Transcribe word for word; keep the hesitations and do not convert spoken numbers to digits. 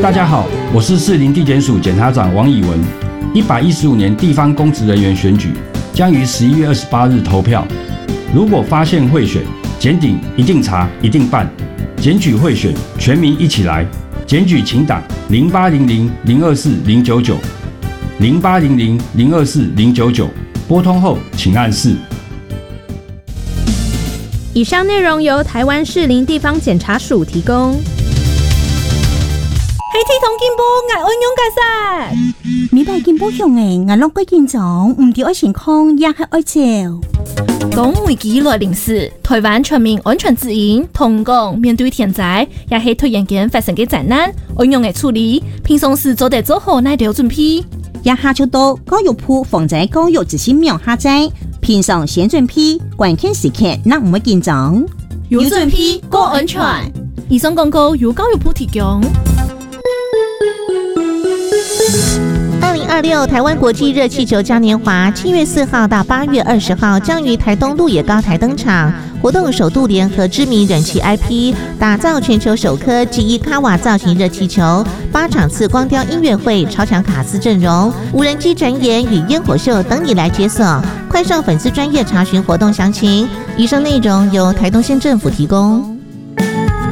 大家好，我是士林地检署检察长王以文。一百一十五年地方公职人员选举将于十一月二十八日投票。如果发现贿选，检警一定查，一定办。检举贿选，全民一起来。检举请打零八零零零二四零九九零八零零零二四零九九，拨通后请按四。 以上内容由台湾士林地方检察署提供。 黑铁同金波，我安勇解释。 明白金波向诶，我拢归建总，唔对爱情况也系爱照。 讲危機來臨時，台灣全面安全自營，同講面對天災，也係突然間發生嘅災難，安用嘅處理，平常時做得做好乃條準備。 一下就到教育部防災教育執行秒下載，平常先準備，關鍵時刻那唔會緊張。 有準備，過安全。以上廣告由教育部提供。 二零二六台湾国际热气球嘉年华七月四号到八月二十号将于台东鹿野高台登场。活动首度联合知名人气 I P， 打造全球首颗吉伊卡瓦造型热气球，八场次光雕音乐会、超强卡司阵容、无人机展演与烟火秀等你来解锁。快上粉丝专页查询活动详情。以上内容由台东县政府提供。